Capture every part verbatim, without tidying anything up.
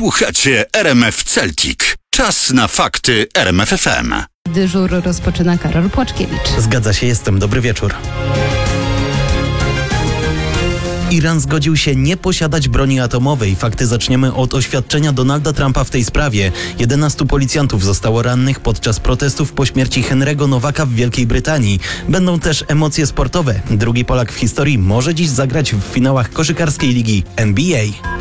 Słuchacie R M F Celtic. Czas na fakty R M F F M. Dyżur rozpoczyna Karol Płaczkiewicz. Zgadza się, jestem. Dobry wieczór. Iran zgodził się nie posiadać broni atomowej. Fakty zaczniemy od oświadczenia Donalda Trumpa w tej sprawie. jedenastu policjantów zostało rannych podczas protestów po śmierci Henry'ego Nowaka w Wielkiej Brytanii. Będą też emocje sportowe. Drugi Polak w historii może dziś zagrać w finałach koszykarskiej ligi N B A.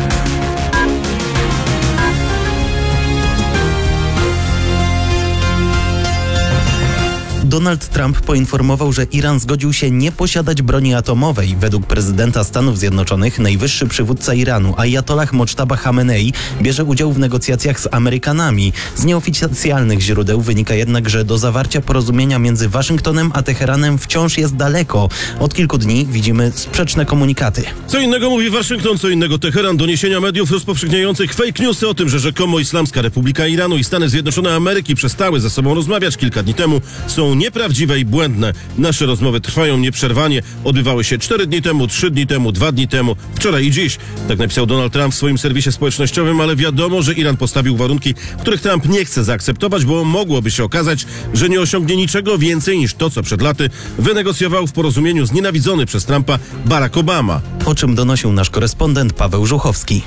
Donald Trump poinformował, że Iran zgodził się nie posiadać broni atomowej. Według prezydenta Stanów Zjednoczonych najwyższy przywódca Iranu, Ajatollah Mochtaba Chamenei, bierze udział w negocjacjach z Amerykanami. Z nieoficjalnych źródeł wynika jednak, że do zawarcia porozumienia między Waszyngtonem a Teheranem wciąż jest daleko. Od kilku dni widzimy sprzeczne komunikaty. Co innego mówi Waszyngton, co innego Teheran. Doniesienia mediów rozpowszechniających fake newsy o tym, że rzekomo Islamska Republika Iranu i Stany Zjednoczone Ameryki przestały ze sobą rozmawiać kilka dni temu, są nieprawdziwe i błędne. Nasze rozmowy trwają nieprzerwanie. Odbywały się cztery dni temu, trzy dni temu, dwa dni temu, wczoraj i dziś. Tak napisał Donald Trump w swoim serwisie społecznościowym, ale wiadomo, że Iran postawił warunki, których Trump nie chce zaakceptować, bo mogłoby się okazać, że nie osiągnie niczego więcej niż to, co przed laty wynegocjował w porozumieniu znienawidzony przez Trumpa Barack Obama. O czym donosił nasz korespondent Paweł Żuchowski.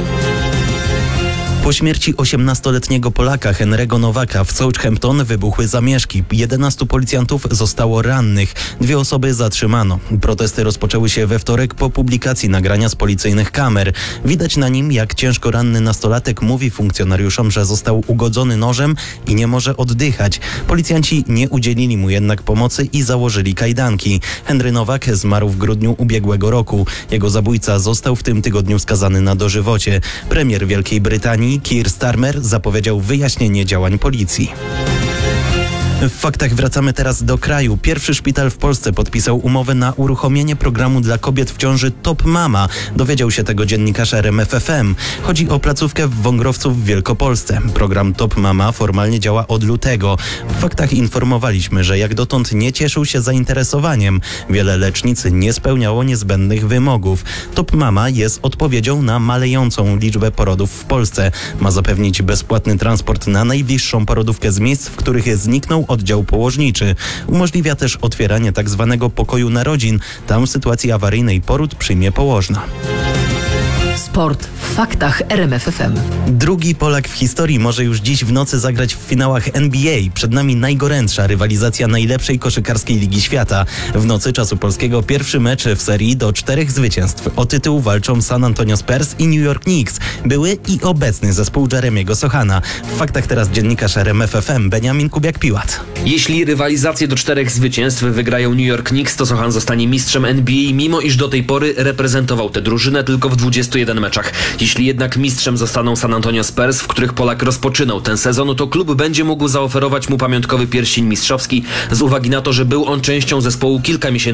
Po śmierci osiemnastoletniego Polaka Henry'ego Nowaka w Southampton wybuchły zamieszki. jedenastu policjantów zostało rannych. Dwie osoby zatrzymano. Protesty rozpoczęły się we wtorek po publikacji nagrania z policyjnych kamer. Widać na nim, jak ciężko ranny nastolatek mówi funkcjonariuszom, że został ugodzony nożem i nie może oddychać. Policjanci nie udzielili mu jednak pomocy i założyli kajdanki. Henry Nowak zmarł w grudniu ubiegłego roku. Jego zabójca został w tym tygodniu skazany na dożywocie. Premier Wielkiej Brytanii Keir Starmer zapowiedział wyjaśnienie działań policji. W faktach wracamy teraz do kraju. Pierwszy szpital w Polsce podpisał umowę na uruchomienie programu dla kobiet w ciąży Top Mama. Dowiedział się tego dziennikarz R M F F M. Chodzi o placówkę w Wągrowcu w Wielkopolsce. Program Top Mama formalnie działa od lutego. W faktach informowaliśmy, że jak dotąd nie cieszył się zainteresowaniem. Wiele lecznic nie spełniało niezbędnych wymogów. Top Mama jest odpowiedzią na malejącą liczbę porodów w Polsce. Ma zapewnić bezpłatny transport na najbliższą porodówkę z miejsc, w których zniknął oddział położniczy. Umożliwia też otwieranie tak zwanego pokoju narodzin. Tam w sytuacji awaryjnej poród przyjmie położna. Sport w faktach R M F F M. Drugi Polak w historii może już dziś w nocy zagrać w finałach N B A. Przed nami najgorętsza rywalizacja najlepszej koszykarskiej ligi świata. W nocy czasu polskiego pierwszy mecz w serii do czterech zwycięstw. O tytuł walczą San Antonio Spurs i New York Knicks. Były i obecny zespół Jeremiego Sochana. W faktach teraz dziennikarz R M F F M Beniamin Kubiak-Piłat. Jeśli rywalizację do czterech zwycięstw wygrają New York Knicks, to Sochan zostanie mistrzem N B A, mimo iż do tej pory reprezentował tę drużynę tylko w dwudziestu jeden meczach. Jeśli jednak mistrzem zostaną San Antonio Spurs, w których Polak rozpoczynał ten sezon, to klub będzie mógł zaoferować mu pamiątkowy pierścień mistrzowski z uwagi na to, że był on częścią zespołu kilka miesięcy